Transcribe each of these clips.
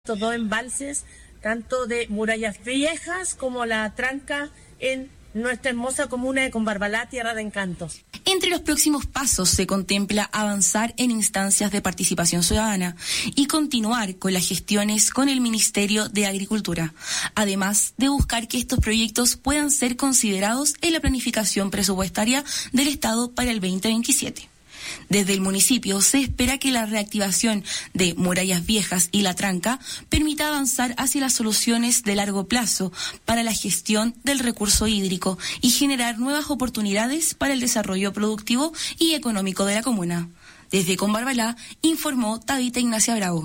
estos dos embalses, tanto de Murallas Viejas como la Tranca en nuestra hermosa comuna de Combarbalá, tierra de encantos. Entre los próximos pasos se contempla avanzar en instancias de participación ciudadana y continuar con las gestiones con el Ministerio de Agricultura, además de buscar que estos proyectos puedan ser considerados en la planificación presupuestaria del Estado para el 2027. Desde el municipio se espera que la reactivación de Murallas Viejas y La Tranca permita avanzar hacia las soluciones de largo plazo para la gestión del recurso hídrico y generar nuevas oportunidades para el desarrollo productivo y económico de la comuna. Desde Combarbalá informó Tabita Ignacia Bravo.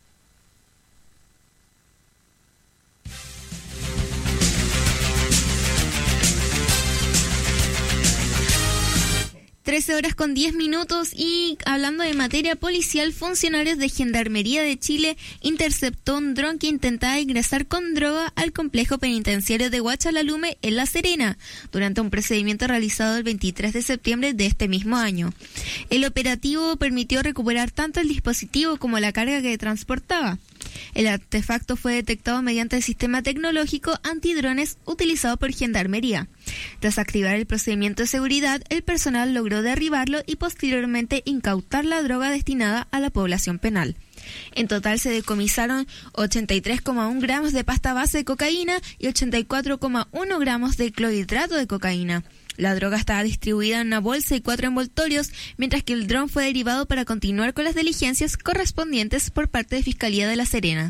13:10 y hablando de materia policial, funcionarios de Gendarmería de Chile interceptó un dron que intentaba ingresar con droga al complejo penitenciario de Huachalalume en La Serena durante un procedimiento realizado el 23 de septiembre de este mismo año. El operativo permitió recuperar tanto el dispositivo como la carga que transportaba. El artefacto fue detectado mediante el sistema tecnológico antidrones utilizado por Gendarmería. Tras activar el procedimiento de seguridad, el personal logró derribarlo y posteriormente incautar la droga destinada a la población penal. En total se decomisaron 83,1 gramos de pasta base de cocaína y 84,1 gramos de clorhidrato de cocaína. La droga estaba distribuida en una bolsa y 4 envoltorios, mientras que el dron fue derivado para continuar con las diligencias correspondientes por parte de Fiscalía de La Serena.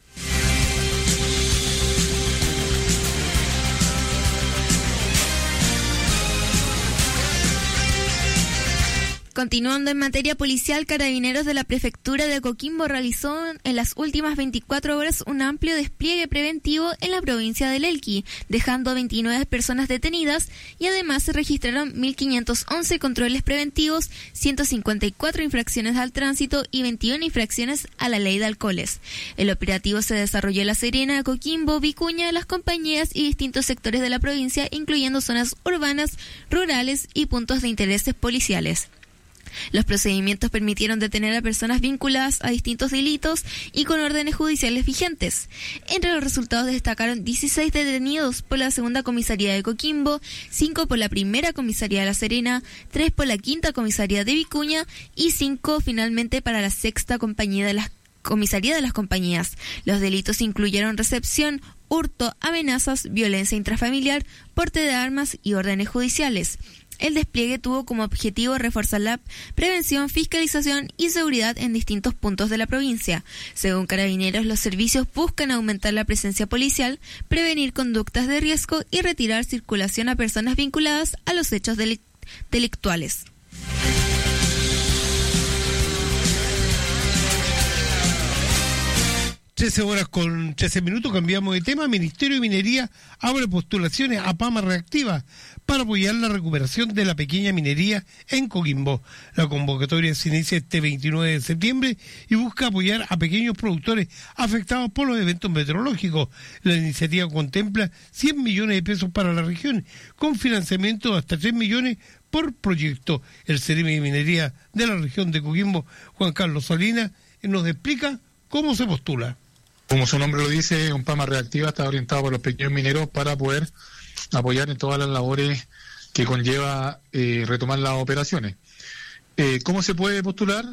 Continuando en materia policial, Carabineros de la Prefectura de Coquimbo realizó en las últimas 24 horas un amplio despliegue preventivo en la provincia del Elqui, dejando 29 personas detenidas y además se registraron 1.511 controles preventivos, 154 infracciones al tránsito y 21 infracciones a la ley de alcoholes. El operativo se desarrolló en La Serena, Coquimbo, Vicuña, Las Compañías y distintos sectores de la provincia, incluyendo zonas urbanas, rurales y puntos de intereses policiales. Los procedimientos permitieron detener a personas vinculadas a distintos delitos y con órdenes judiciales vigentes. Entre los resultados destacaron 16 detenidos por la segunda comisaría de Coquimbo, 5 por la primera comisaría de La Serena, 3 por la quinta comisaría de Vicuña y 5 finalmente para la sexta comisaría de las compañías. Los delitos incluyeron recepción, hurto, amenazas, violencia intrafamiliar, porte de armas y órdenes judiciales. El despliegue tuvo como objetivo reforzar la prevención, fiscalización y seguridad en distintos puntos de la provincia. Según Carabineros, los servicios buscan aumentar la presencia policial, prevenir conductas de riesgo y retirar circulación a personas vinculadas a los hechos delictuales. Horas con 13 minutos, cambiamos de tema. Ministerio de Minería abre postulaciones a Pama Reactiva para apoyar la recuperación de la pequeña minería en Coquimbo. La convocatoria se inicia este 29 de septiembre y busca apoyar a pequeños productores afectados por los eventos meteorológicos. La iniciativa contempla 100 millones de pesos para la región, con financiamiento de hasta 3 millones por proyecto. El Ceremi de Minería de la región de Coquimbo, Juan Carlos Salinas, nos explica cómo se postula. Como su nombre lo dice, un PAMA Reactiva está orientado por los pequeños mineros para poder apoyar en todas las labores que conlleva retomar las operaciones. ¿Cómo se puede postular?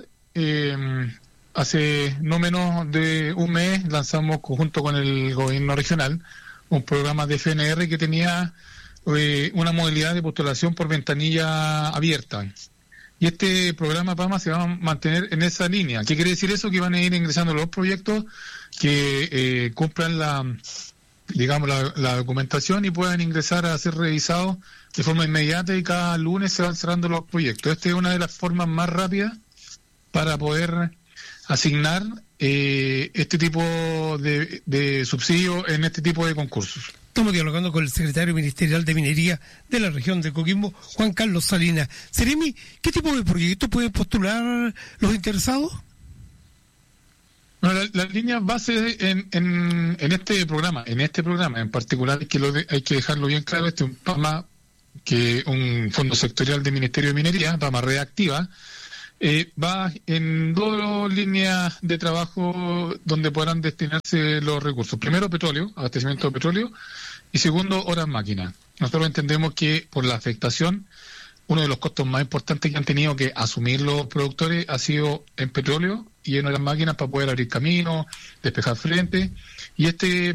Hace no menos de un mes lanzamos, junto con el gobierno regional, un programa de FNR que tenía una modalidad de postulación por ventanilla abierta. Y este programa PAMA se va a mantener en esa línea. ¿Qué quiere decir eso? Que van a ir ingresando los proyectos que cumplan la documentación y puedan ingresar a ser revisados de forma inmediata, y cada lunes se van cerrando los proyectos. Esta es una de las formas más rápidas para poder asignar este tipo de subsidio en este tipo de concursos. Estamos dialogando con el secretario ministerial de Minería de la región de Coquimbo, Juan Carlos Salinas. Ceremi, ¿qué tipo de proyectos pueden postular los interesados? Bueno, las líneas base en este programa en particular, es que hay que dejarlo bien claro. Este es un PAMA, un fondo sectorial del Ministerio de Minería, PAMA Reactiva, va en 2 líneas de trabajo donde podrán destinarse los recursos. Primero, petróleo, abastecimiento de petróleo, y segundo, horas máquinas. Nosotros entendemos que por la afectación, uno de los costos más importantes que han tenido que asumir los productores ha sido en petróleo y en horas máquinas para poder abrir caminos, despejar frentes, y este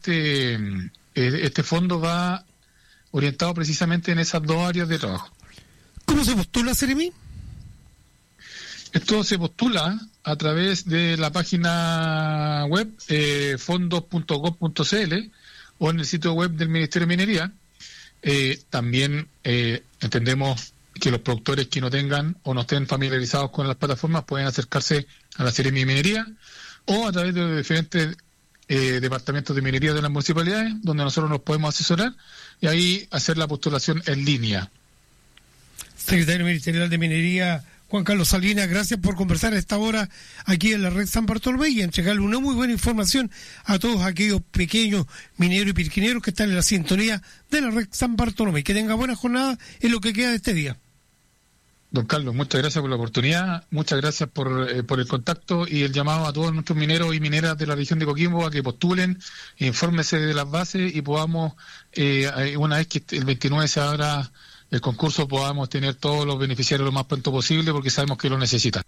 fondo va orientado precisamente en esas 2 áreas de trabajo. ¿Cómo se postula, Seremi? Esto se postula a través de la página web fondos.gov.cl o en el sitio web del Ministerio de Minería. También entendemos que los productores que no tengan o no estén familiarizados con las plataformas pueden acercarse a la Seremi de Minería o a través de los diferentes departamentos de minería de las municipalidades, donde nosotros nos podemos asesorar y ahí hacer la postulación en línea. Secretario Ministerial de Minería, Juan Carlos Salinas, gracias por conversar a esta hora aquí en la red San Bartolomé y entregarle una muy buena información a todos aquellos pequeños mineros y pirquineros que están en la sintonía de la red San Bartolomé. Que tenga buena jornada en lo que queda de este día. Don Carlos, muchas gracias por la oportunidad, muchas gracias por el contacto y el llamado a todos nuestros mineros y mineras de la región de Coquimbo a que postulen, infórmense de las bases y podamos, una vez que el 29 se abra el concurso, podamos tener todos los beneficiarios lo más pronto posible porque sabemos que lo necesitan.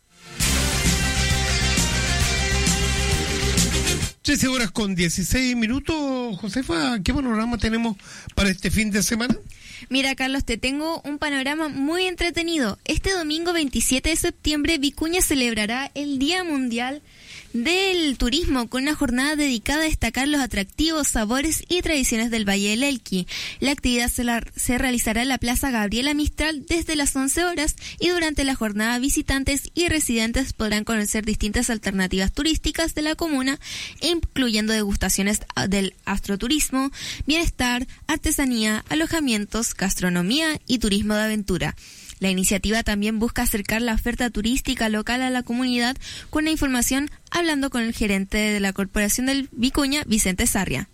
13:16. Josefa, ¿qué panorama tenemos para este fin de semana? Mira, Carlos, te tengo un panorama muy entretenido. Este domingo 27 de septiembre, Vicuña celebrará el Día Mundial del Turismo con una jornada dedicada a destacar los atractivos, sabores y tradiciones del Valle del Elqui. La actividad se realizará en la Plaza Gabriela Mistral desde las 11 horas y durante la jornada visitantes y residentes podrán conocer distintas alternativas turísticas de la comuna, incluyendo degustaciones del astroturismo, bienestar, artesanía, alojamientos, gastronomía y turismo de aventura. La iniciativa también busca acercar la oferta turística local a la comunidad con la información hablando con el gerente de la Corporación del Vicuña, Vicente Sarria.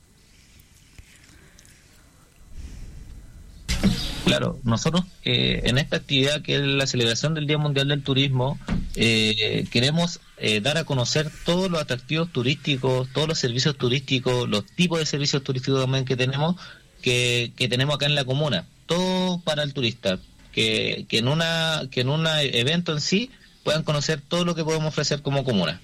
Claro, nosotros en esta actividad que es la celebración del Día Mundial del Turismo, queremos dar a conocer todos los atractivos turísticos, todos los servicios turísticos, los tipos de servicios turísticos también que tenemos acá en la comuna, todo para el turista. Que en un evento en sí puedan conocer todo lo que podemos ofrecer como comuna.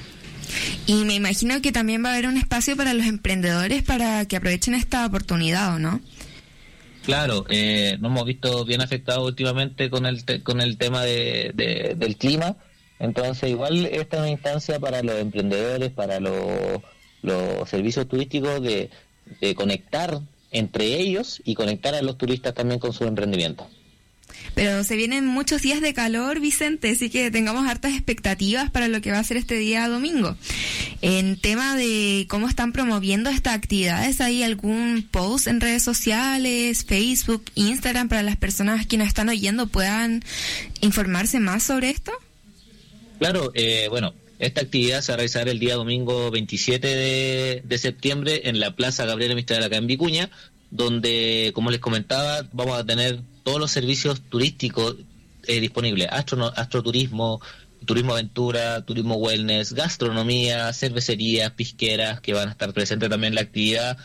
Y me imagino que también va a haber un espacio para los emprendedores para que aprovechen esta oportunidad, ¿o no? Claro, nos hemos visto bien afectados últimamente con el tema del clima, entonces igual esta es una instancia para los emprendedores, para los servicios turísticos de conectar entre ellos y conectar a los turistas también con su emprendimiento. Pero se vienen muchos días de calor, Vicente, así que tengamos hartas expectativas para lo que va a ser este día domingo. En tema de cómo están promoviendo estas actividades, ¿hay algún post en redes sociales, Facebook, Instagram, para las personas que nos están oyendo puedan informarse más sobre esto? Claro, bueno, esta actividad se va a realizar el día domingo 27 de septiembre en la Plaza Gabriela Mistral acá en Vicuña, donde, como les comentaba, vamos a tener todos los servicios turísticos disponibles: astroturismo, turismo aventura, turismo wellness, gastronomía, cervecerías, pisqueras, que van a estar presentes también en la actividad,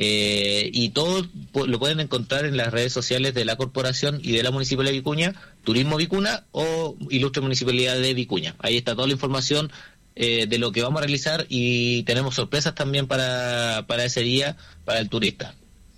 y todo lo pueden encontrar en las redes sociales de la Corporación y de la Municipalidad de Vicuña, Turismo Vicuna o Ilustre Municipalidad de Vicuña. Ahí está toda la información de lo que vamos a realizar y tenemos sorpresas también para ese día, para el turista.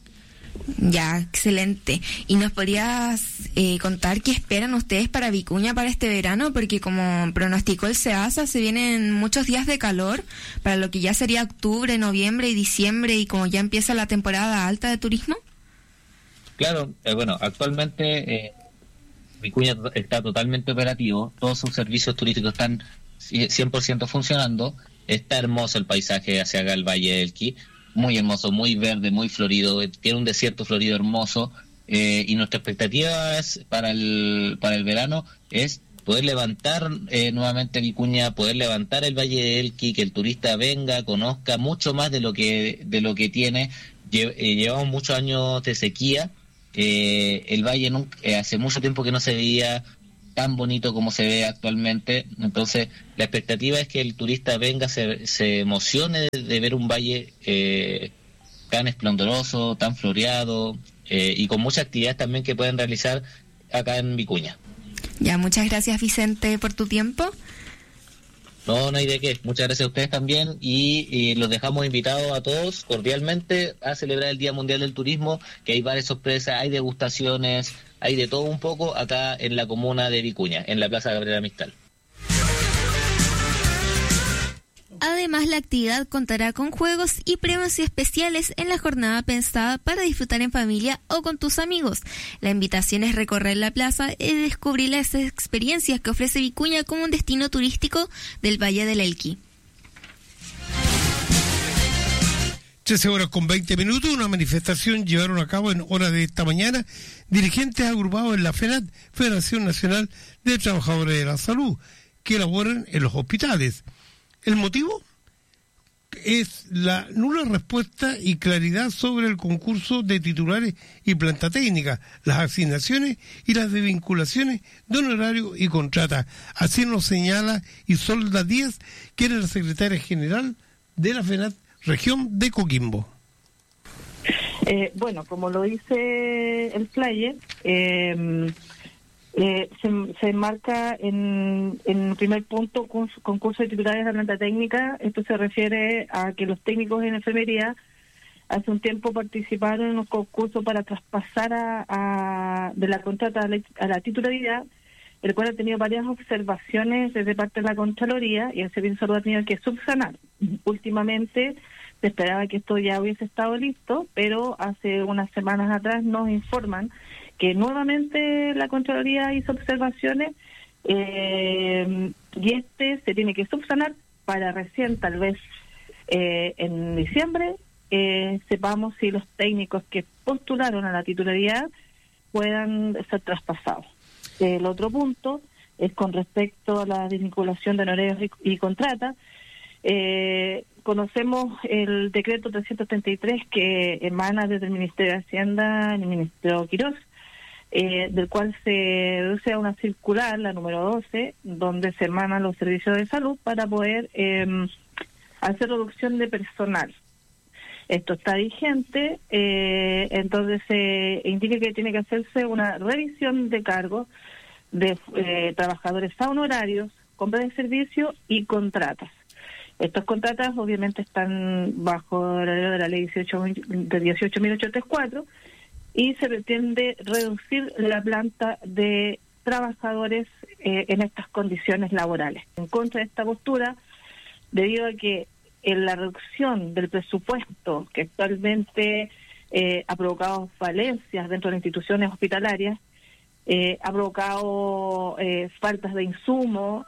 Ya, excelente. ¿Y nos podrías contar qué esperan ustedes para Vicuña para este verano? Porque como pronosticó el SEASA, se vienen muchos días de calor para lo que ya sería octubre, noviembre y diciembre, y como ya empieza la temporada alta de turismo. Claro, bueno, actualmente Vicuña está totalmente operativo, todos sus servicios turísticos están 100% funcionando, está hermoso el paisaje hacia acá el Valle del Elqui, muy hermoso, muy verde, muy florido, tiene un desierto florido hermoso, y nuestra expectativa es para el verano es poder levantar nuevamente Vicuña, poder levantar el Valle del Elqui, que el turista venga, conozca mucho más de lo que tiene. Llevamos muchos años de sequía, el valle hace mucho tiempo que no se veía tan bonito como se ve actualmente. Entonces la expectativa es que el turista venga, se emocione de ver un valle tan esplendoroso, tan floreado, y con muchas actividades también que pueden realizar acá en Vicuña. Ya, muchas gracias, Vicente, por tu tiempo. No hay de qué. Muchas gracias a ustedes también, y los dejamos invitados a todos cordialmente a celebrar el Día Mundial del Turismo, que hay varias sorpresas, hay degustaciones, hay de todo un poco acá en la comuna de Vicuña, en la Plaza Gabriela Mistral. Además, la actividad contará con juegos y premios especiales en la jornada pensada para disfrutar en familia o con tus amigos. La invitación es recorrer la plaza y descubrir las experiencias que ofrece Vicuña como un destino turístico del Valle del Elqui. 13:20, una manifestación llevaron a cabo en horas de esta mañana dirigentes agrupados en la FENAT, Federación Nacional de Trabajadores de la Salud, que laboran en los hospitales. El motivo es la nula respuesta y claridad sobre el concurso de titulares y planta técnica, las asignaciones y las desvinculaciones de honorario y contrata. Así nos señala Isolda Díaz, que era la secretaria general de la FENAT Región de Coquimbo. Bueno, como lo dice el flyer, se enmarca en el primer punto concurso de titulares de planta técnica. Esto se refiere a que los técnicos en enfermería hace un tiempo participaron en un concurso para traspasar de la contrata a la titularidad, el cual ha tenido varias observaciones desde parte de la Contraloría, y el Servicio de Salud ha tenido que subsanar. Últimamente se esperaba que esto ya hubiese estado listo, pero hace unas semanas atrás nos informan que nuevamente la Contraloría hizo observaciones, y se tiene que subsanar para recién, tal vez en diciembre, sepamos si los técnicos que postularon a la titularidad puedan ser traspasados. El otro punto es con respecto a la desvinculación de honorarios y contrata. Conocemos el decreto 333 que emana desde el Ministerio de Hacienda, el Ministerio Quirós, del cual se deduce a una circular, la número 12, donde se emanan los servicios de salud para poder hacer reducción de personal. Esto está vigente, entonces se indica que tiene que hacerse una revisión de cargos de trabajadores a honorarios, compra de servicio y contratas. Estos contratas obviamente están bajo la ley de la ley 18.834, y se pretende reducir la planta de trabajadores en estas condiciones laborales. En contra de esta postura, debido a que en la reducción del presupuesto que actualmente ha provocado falencias dentro de las instituciones hospitalarias, ha provocado faltas de insumo,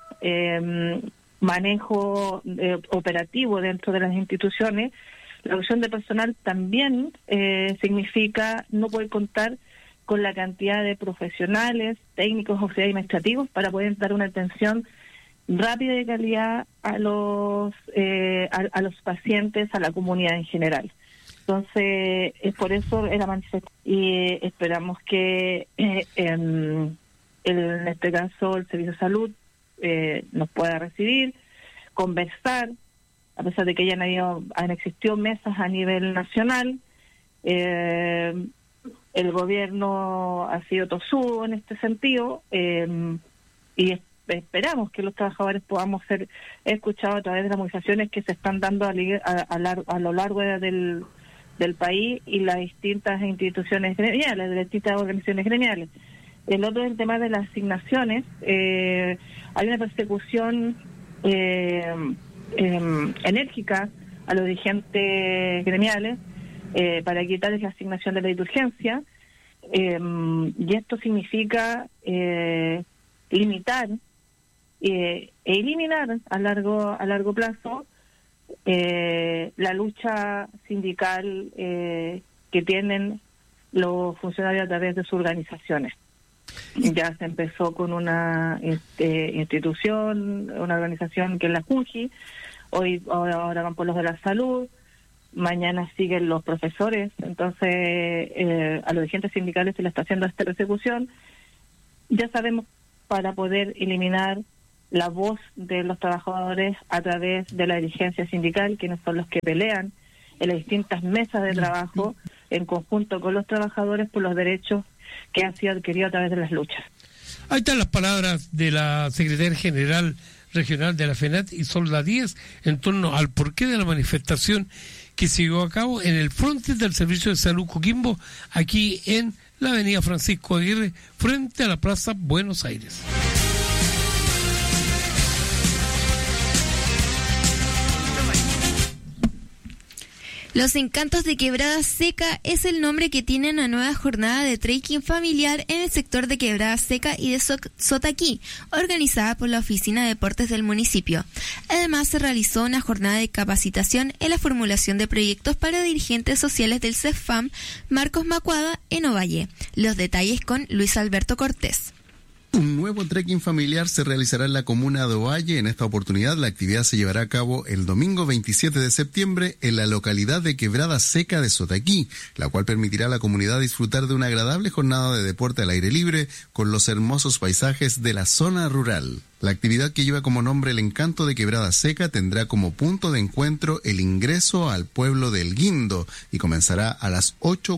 manejo operativo dentro de las instituciones. La reducción de personal también significa no poder contar con la cantidad de profesionales, técnicos, auxiliares y administrativos para poder dar una atención rápida y de calidad a los pacientes, a la comunidad en general. Entonces, es por eso la manifestación, y esperamos que en este caso el Servicio de Salud nos pueda recibir, conversar, a pesar de que ya han existido mesas a nivel nacional. El gobierno ha sido tosudo en este sentido, y esperamos que los trabajadores podamos ser escuchados a través de las movilizaciones que se están dando a lo largo del país y las distintas instituciones gremiales, de las distintas organizaciones gremiales. El otro es el tema de las asignaciones. Hay una persecución enérgica a los dirigentes gremiales para quitarles la asignación de ley de urgencia, y esto significa limitar e eliminar a largo plazo la lucha sindical que tienen los funcionarios a través de sus organizaciones. Ya se empezó con una institución, una organización que es la JUNJI, ahora van por los de la salud, mañana siguen los profesores. Entonces a los dirigentes sindicales se les está haciendo esta persecución. Ya sabemos para poder eliminar la voz de los trabajadores a través de la dirigencia sindical, quienes son los que pelean en las distintas mesas de trabajo en conjunto con los trabajadores por los derechos que han sido adquiridos a través de las luchas. Ahí están las palabras de la secretaria general regional de la FENAT, Isolda Díaz, en torno al porqué de la manifestación que se llevó a cabo en el frontis del Servicio de Salud Coquimbo, aquí en la avenida Francisco Aguirre, frente a la Plaza Buenos Aires. Los Encantos de Quebrada Seca es el nombre que tiene una nueva jornada de trekking familiar en el sector de Quebrada Seca y de Sotaquí, organizada por la Oficina de Deportes del municipio. Además, se realizó una jornada de capacitación en la formulación de proyectos para dirigentes sociales del CEFAM Marcos Macuada en Ovalle. Los detalles con Luis Alberto Cortés. Un nuevo trekking familiar se realizará en la comuna de Ovalle. En esta oportunidad, la actividad se llevará a cabo el domingo 27 de septiembre en la localidad de Quebrada Seca de Sotaquí, la cual permitirá a la comunidad disfrutar de una agradable jornada de deporte al aire libre con los hermosos paisajes de la zona rural. La actividad, que lleva como nombre el Encanto de Quebrada Seca, tendrá como punto de encuentro el ingreso al pueblo de El Guindo y comenzará a las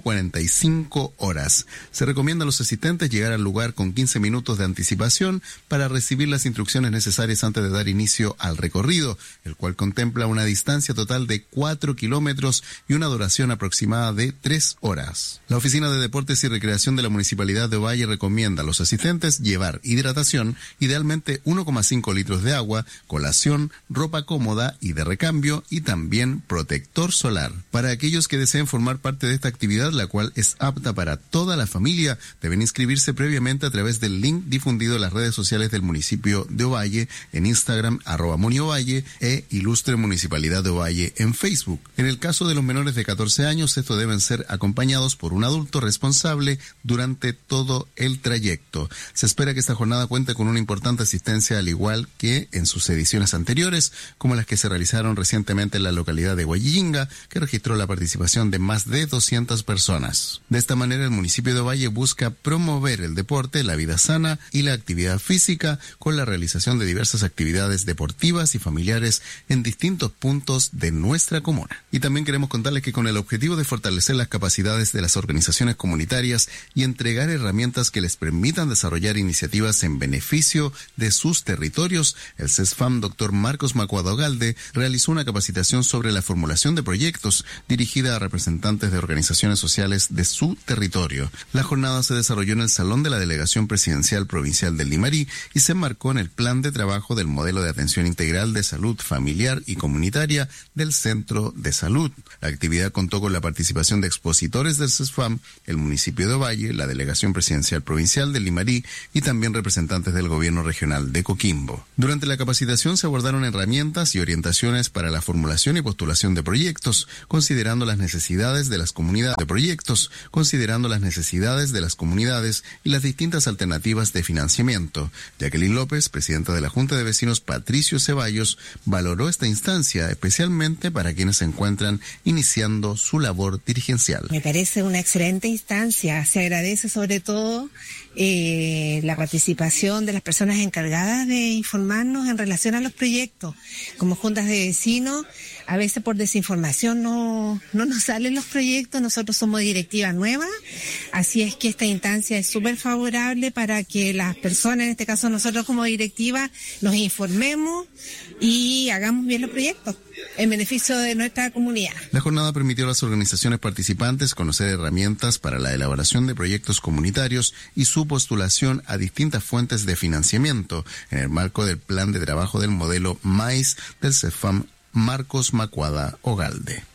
8:45 horas. Se recomienda a los asistentes llegar al lugar con 15 minutos de anticipación para recibir las instrucciones necesarias antes de dar inicio al recorrido, el cual contempla una distancia total de 4 kilómetros y una duración aproximada de 3 horas. La Oficina de Deportes y Recreación de la Municipalidad de Ovalle recomienda a los asistentes llevar hidratación, idealmente 1,5 litros de agua, colación, ropa cómoda y de recambio, y también protector solar. Para aquellos que deseen formar parte de esta actividad, la cual es apta para toda la familia, deben inscribirse previamente a través del link difundido en las redes sociales del municipio de Ovalle, en Instagram, @MuniOvalle, e Ilustre Municipalidad de Ovalle en Facebook. En el caso de los menores de 14 años, estos deben ser acompañados por un adulto responsable durante todo el trayecto. Se espera que esta jornada cuente con una importante asistencia, al igual que en sus ediciones anteriores, como las que se realizaron recientemente en la localidad de Huallinga, que registró la participación de más de 200 personas. De esta manera, el municipio de Ovalle busca promover el deporte, la vida sana y la actividad física con la realización de diversas actividades deportivas y familiares en distintos puntos de nuestra comuna. Y también queremos contarles que con el objetivo de fortalecer las capacidades de las organizaciones comunitarias y entregar herramientas que les permitan desarrollar iniciativas en beneficio de sus territorios, el CESFAM Dr. Marcos Macuada Ogalde realizó una capacitación sobre la formulación de proyectos dirigida a representantes de organizaciones sociales de su territorio. La jornada se desarrolló en el Salón de la Delegación Presidencial Provincial del Limarí y se enmarcó en el plan de trabajo del modelo de atención integral de salud familiar y comunitaria del Centro de Salud. La actividad contó con la participación de expositores del CESFAM, el municipio de Ovalle, la Delegación Presidencial Provincial del Limarí y también representantes del gobierno regional de Coquimbo. Durante la capacitación se abordaron herramientas y orientaciones para la formulación y postulación de proyectos, considerando las necesidades de las comunidades y las distintas alternativas de financiamiento. Jacqueline López, presidenta de la Junta de Vecinos Patricio Ceballos, valoró esta instancia especialmente para quienes se encuentran iniciando su labor dirigencial. Me parece una excelente instancia. Se agradece sobre todo la participación de las personas encargadas de informarnos en relación a los proyectos. Como juntas de vecinos, a veces por desinformación no nos salen los proyectos. Nosotros somos directiva nueva, así es que esta instancia es súper favorable para que las personas, en este caso nosotros como directiva, nos informemos y hagamos bien los proyectos en beneficio de nuestra comunidad. La jornada permitió a las organizaciones participantes conocer herramientas para la elaboración de proyectos comunitarios y su postulación a distintas fuentes de financiamiento en el marco del plan de trabajo del modelo MAIS del CEFAM Marcos Macuada Ogalde.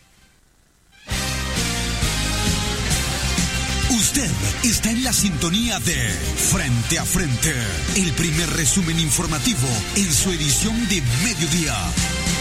Usted está en la sintonía de Frente a Frente, el primer resumen informativo en su edición de mediodía.